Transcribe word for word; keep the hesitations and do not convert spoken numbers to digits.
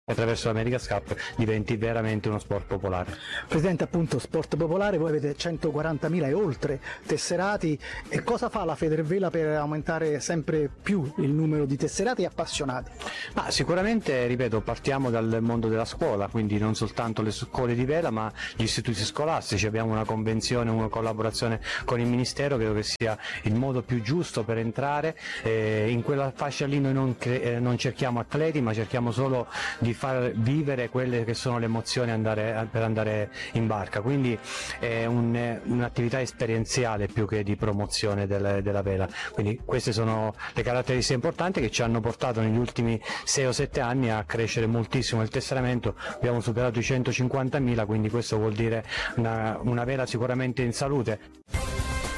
attraverso l'America's Cup diventi veramente uno sport popolare. Presidente, appunto, sport popolare, voi avete centoquarantamila e oltre tesserati, e cosa fa la Federvela per aumentare sempre più il numero di tesserati e appassionati? Ma sicuramente, ripeto, partiamo dal mondo della scuola, quindi non soltanto le scuole di vela ma gli istituti scolastici. Abbiamo una convenzione, una collaborazione con il Ministero, credo che sia il modo più giusto per entrare. Eh, in quella fascia lì noi non, eh, non cerchiamo atleti, ma cerchiamo solo di far vivere quelle che sono le emozioni andare, per andare in barca, quindi è un, un'attività esperienziale più che di promozione del, della vela. Quindi queste sono le caratteristiche importanti che ci hanno portato negli ultimi sei o sette anni a crescere moltissimo il tesseramento. Abbiamo superato i centocinquantamila, quindi questo vuol dire una, una vela sicuramente in salute.